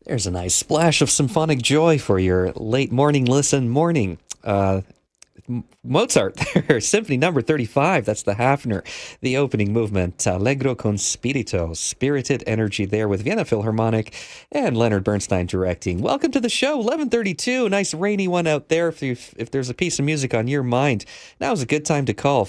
There's a nice splash of symphonic joy for your late morning morning. Mozart there, Symphony number 35. That's the Hafner, the opening movement. Allegro con spirito, spirited energy there with Vienna Philharmonic and Leonard Bernstein directing. Welcome to the show, 11:32. A nice rainy one out there. If there's a piece of music on your mind, now's a good time to call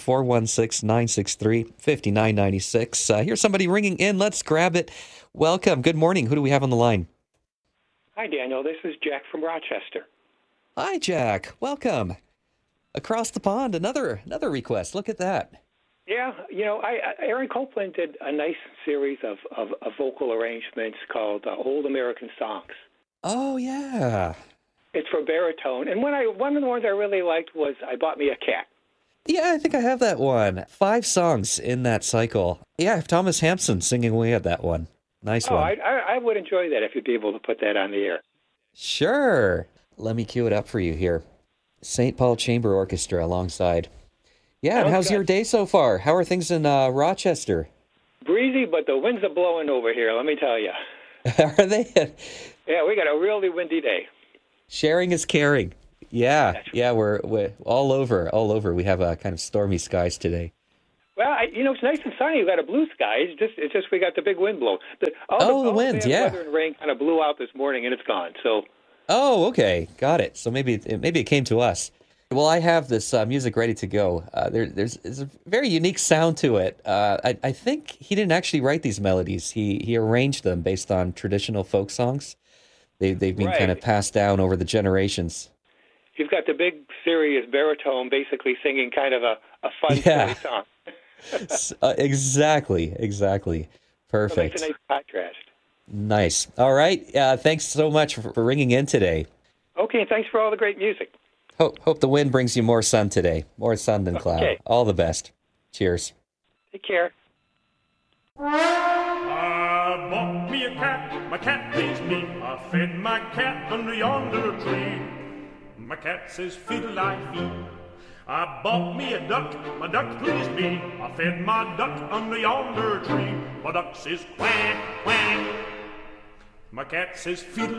416-963-5996. Here's somebody ringing in. Let's grab it. Welcome. Good morning. Who do we have on the line? Hi, Daniel. This is Jack from Rochester. Hi, Jack. Welcome. Across the pond, another request. Look at that. Yeah, Aaron Copland did a nice series of vocal arrangements called Old American Songs. Oh, yeah. It's for baritone. And one of the ones I really liked was I Bought Me a Cat. Yeah, I think I have that one. 5 songs in that cycle. Yeah, I have Thomas Hampson singing away at that one. Nice one. I would enjoy that if you'd be able to put that on the air. Sure. Let me cue it up for you here. St. Paul Chamber Orchestra alongside. Yeah, and how's your day so far? How are things in Rochester? Breezy, but the winds are blowing over here, let me tell you. Are they? Yeah, we got a really windy day. Sharing is caring. Yeah, right. Yeah, we're all over. We have kind of stormy skies today. Well, it's nice and sunny. We got a blue sky. It's just we got the big wind blow. The wind, yeah. Weather and rain kind of blew out this morning, and it's gone. So. Oh, okay, got it. So maybe it came to us. Well, I have this music ready to go. There's a very unique sound to it. I think he didn't actually write these melodies. He arranged them based on traditional folk songs. They've been kind of passed down over the generations. You've got the big serious baritone basically singing kind of a fun silly song. Exactly. Perfect. So that's a nice contrast. Nice. All right. Thanks so much for ringing in today. Okay, and thanks for all the great music. Hope the wind brings you more sun today. More sun than cloud. Okay. All the best. Cheers. Take care. I bought me a cat. My cat pleased me. I fed my cat under yonder tree. My cat says fiddle-I-fee. I bought me a duck, my duck pleased me. I fed my duck under yonder tree. My duck says quack, quack. My cat says fiddle.